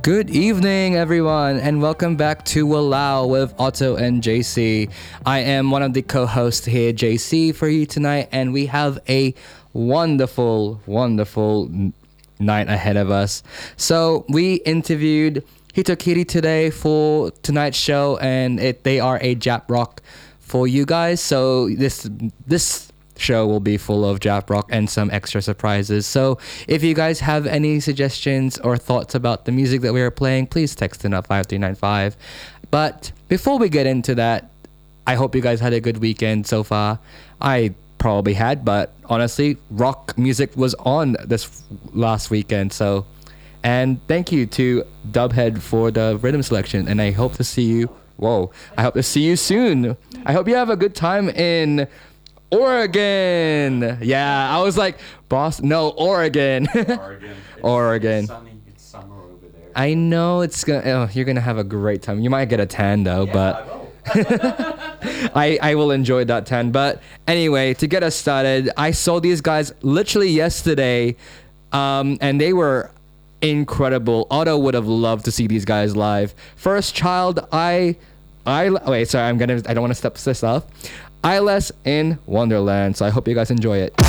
Good evening, everyone, and welcome back to Walao with Otto and JC. I am one of the co-hosts here, JC, for you tonight, and we have a wonderful night ahead of us. So we interviewed Hitokiri today for tonight's show, and they are a Jap rock for you guys. So this show will be full of Jap rock and some extra surprises. So if you guys have any suggestions or thoughts about the music that we are playing, please text in at 5395. But before we get into that, I hope you guys had a good weekend so far. I probably had, but honestly, rock music was on this last weekend. So, and thank you to Dubhead for the rhythm selection, and I hope to see you. I hope to see you soon. I hope you have a good time in Oregon. Yeah, I was like, Oregon. Oregon. It's sunny. It's summer over there. I know you're gonna have a great time. You might get a tan though, but I will enjoy that tan. But anyway, to get us started, I saw these guys literally yesterday, and they were incredible. Otto would have loved to see these guys live. First Child, I don't want to step this off. Eyeless in Wonderland. So I hope you guys enjoy it.